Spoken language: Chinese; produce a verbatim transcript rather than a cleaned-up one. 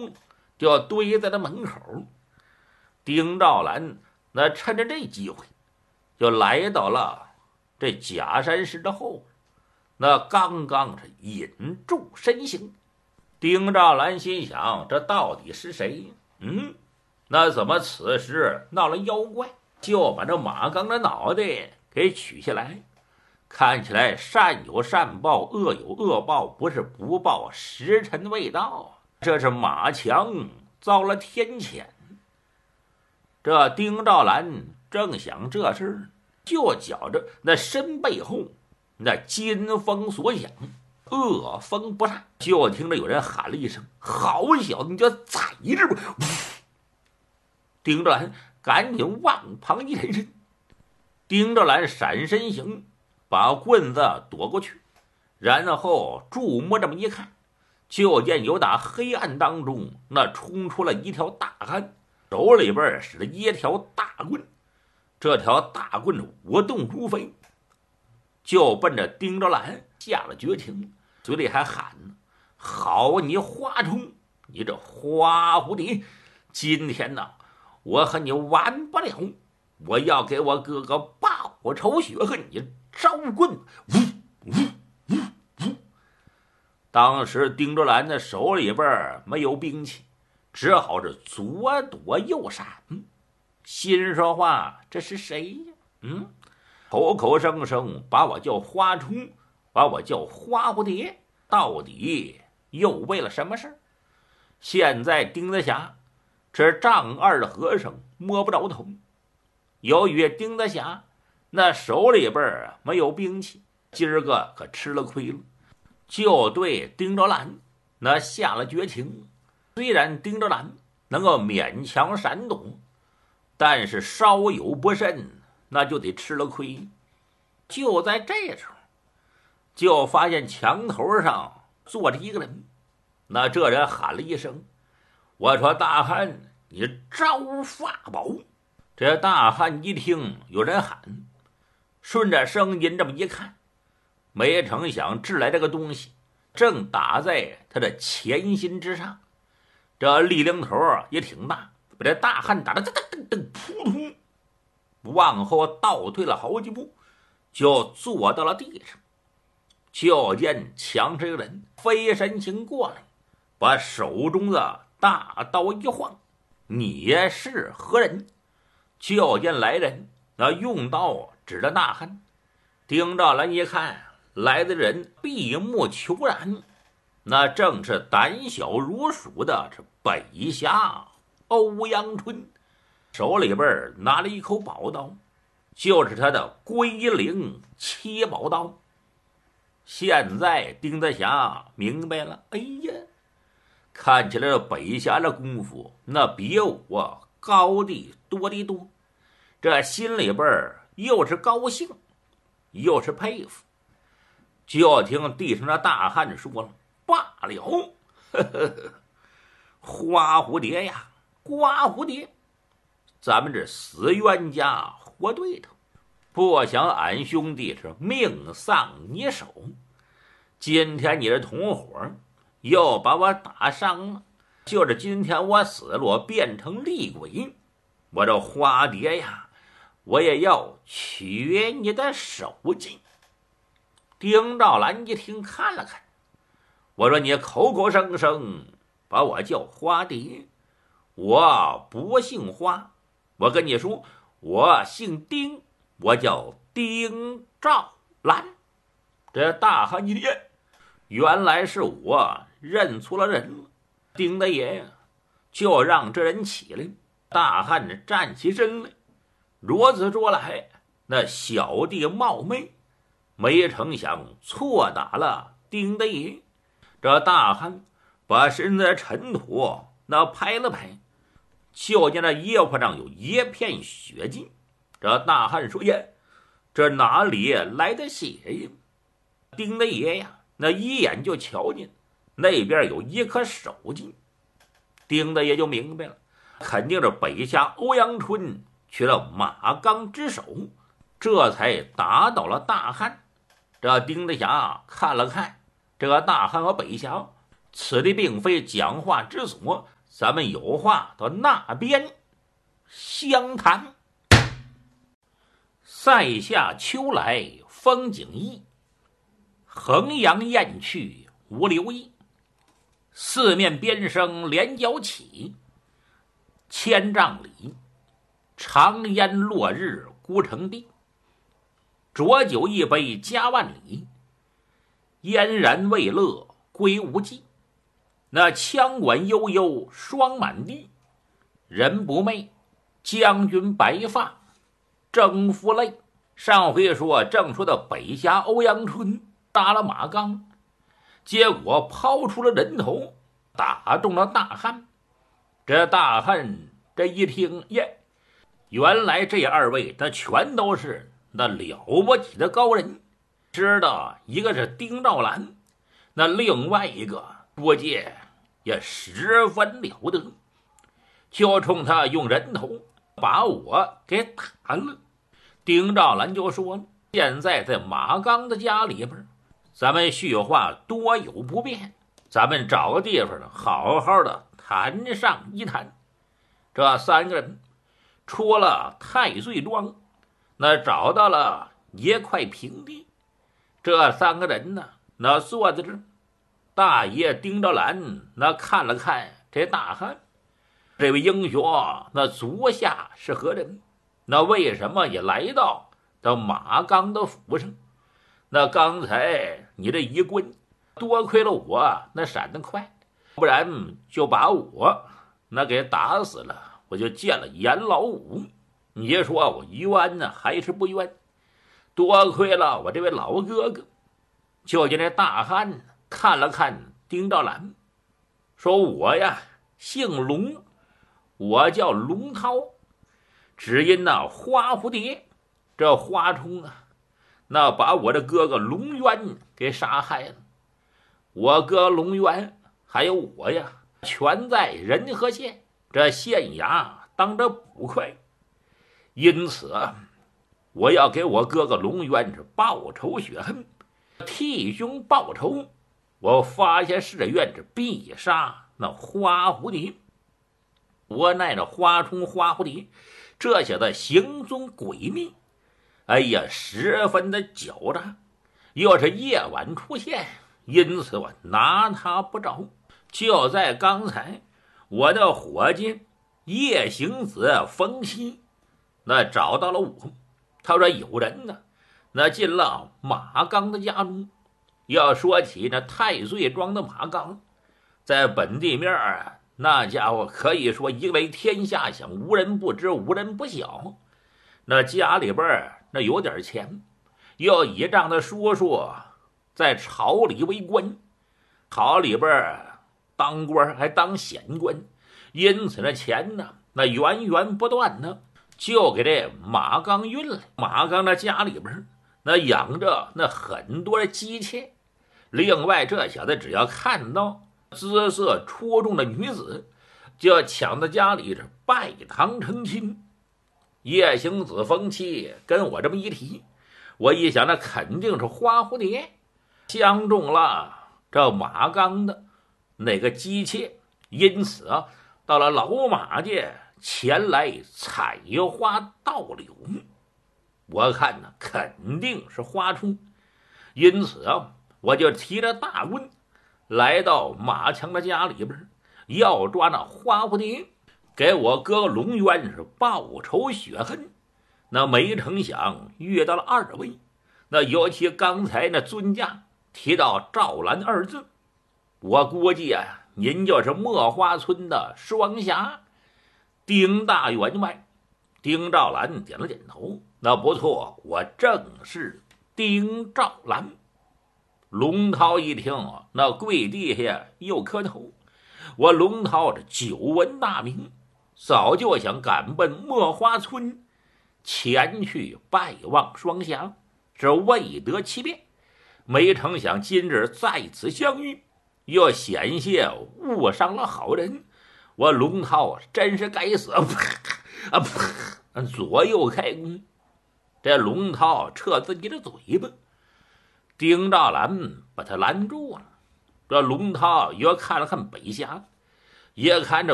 头就堆在了门口。丁兆兰那趁着这机会，就来到了这假山石的后边，那刚刚是引住身形。丁兆兰心想，这到底是谁？嗯，那怎么此时闹了妖怪，就把这马刚的脑袋给取下来？看起来善有善报，恶有恶报，不是不报，时辰未到。这是马强遭了天谴。这丁兆兰正想这事，就觉着那身背后那金风所响，恶风不善，就听着有人喊了一声：“好小子，你就在这吧！”丁兆兰赶紧往旁一闪身，丁兆兰闪身行，把棍子躲过去，然后注目这么一看，就见有打黑暗当中那冲出了一条大汉，手里边使了一条大棍，这条大棍舞动如飞，就奔着丁兆兰下了绝情，嘴里还喊呢：“好你花虫，你这花蝴蝶，今天呢，我和你完不了，我要给我哥哥报仇雪恨，你招棍！”呜呜呜呜！当时丁兆兰的手里边没有兵器，只好是左躲右闪，心说话：这是谁呀？嗯，口口声声把我叫花虫，把我叫花蝴蝶，到底又为了什么事？现在丁德霞这丈二的和尚摸不着头。由于丁德霞那手里边没有兵器，今儿个可吃了亏了，就对丁兆兰那下了绝情。虽然丁兆兰能够勉强闪躲，但是稍有不慎，那就得吃了亏。就在这时候，就发现墙头上坐着一个人。那这人喊了一声：“我说大汉，你招法宝！”这大汉一听有人喊，顺着声音这么一看，没成想掷来这个东西正打在他的前心之上，这力量头也挺大，把这大汉打得噔噔噔扑通，往后倒退了好几步，就坐到了地上。就见墙上人飞身行过来，把手中的大刀一晃：“你是何人？”就见来人那用刀指着大汉。丁兆兰一看来的人闭目求然，那正是胆小如鼠的这北侠欧阳春，手里边拿了一口宝刀，就是他的龟灵七宝刀。现在丁德霞明白了，哎呀，看起来这北侠的功夫那比我高的多的多，这心里边又是高兴又是佩服。就听地上的大汉说了：“罢了，呵呵呵，花蝴蝶呀，花蝴蝶，咱们这死冤家活对头，不想俺兄弟是命丧你手，今天你的同伙又把我打伤了，就是今天我死了，我变成厉鬼，我这花蝶呀，我也要取你的首级。”丁兆兰一听看了看，我说：“你口口声声把我叫花蝶，我不姓花，我跟你说，我姓丁，我叫丁兆兰。”这大汉一听，原来是我认错了人了。丁大爷就让这人起来。大汉站起身来，如此说来，那小弟冒昧，没成想错打了丁大爷。这大汉把身子的尘土那拍了拍，就见那衣服上有一片血迹。这大汉说：“呀，这哪里来的血呀？”丁大爷呀，那一眼就瞧见那边有一颗手巾。丁大爷就明白了，肯定是北下欧阳春取了马刚之手，这才打倒了大汉。这丁大侠看了看这个大汉和北侠， 此地并非讲话之所，咱们有话到那边相谈。塞下秋来风景异，衡阳雁去无留意。四面边声连角起，千丈里长烟落日孤城闭。浊酒一杯家万里，嫣然未勒归无计。那枪管悠悠霜满地，人不寐，将军白发征夫泪。上回说正说到北峡欧阳春打了马刚，结果抛出了人头，打中了大汉。这大汉这一听耶，原来这二位那全都是那了不起的高人，知道一个是丁兆兰，那另外一个多介也十分了得，就冲他用人头把我给打了。丁兆兰就说，现在在马刚的家里边，咱们叙话多有不便，咱们找个地方好好的谈上一谈。这三个人出了太岁庄，那找到了一块平地，这三个人呢，那坐在这儿。大爷丁兆兰那看了看这大汉，这位英雄那足下是何人？那为什么也来到到马刚的府上？那刚才你这一棍，多亏了我那闪得快，不然就把我那给打死了，我就见了阎老五。你说我冤呢还是不冤？多亏了我这位老哥哥。就见这大汉看了看丁兆兰，说我呀姓龙，我叫龙涛，只因那花蝴蝶这花虫啊，那把我的哥哥龙渊给杀害了。我哥龙渊还有我呀，全在仁和县这县衙当着捕快，因此我要给我哥哥龙渊是报仇雪恨，替兄报仇。我发下誓愿是必杀那花蝴蝶。无奈这花虫花蝴蝶这小子行踪诡秘，哎呀十分的狡诈，又是夜晚出现，因此我拿他不着。就在刚才，我的伙计夜行子冯熙那找到了我，他说有人呢那进了马刚的家中。要说起那太岁庄的马刚，在本地面啊，那家伙可以说一为天下响，无人不知，无人不晓。那家里边那有点钱，又倚仗他叔叔在朝里为官，朝里边当官还当显官，因此那钱呢那源源不断呢就给这马刚运来。马刚那家里边那养着那很多的姬妾，另外这小子只要看到姿色出众的女子，就要抢到家里这拜堂成亲。夜行子风气跟我这么一提，我一想那肯定是花蝴蝶相中了这马刚的那个姬妾，因此啊到了老马家前来采花盗柳。我看呢肯定是花虫，因此啊我就提着大棍来到马强的家里边，要抓那花蝴蝶，给我哥龙渊是报仇雪恨。那没成想遇到了二位，那尤其刚才那尊驾提到赵兰二字，我估计啊您就是墨花村的双侠丁大员外。丁兆兰点了点头，那不错，我正是丁兆兰。龙涛一听啊，那跪地下又磕头。我龙涛这久闻大名，早就想赶奔墨花村前去拜望双侠，是未得其便。没成想今日在此相遇，又险些误伤了好人。我龙涛真是该死啊！啊啪！左右开弓，这龙涛撤自己的嘴巴。丁兆兰把他拦住了， 这龙涛又看了看北下，也看这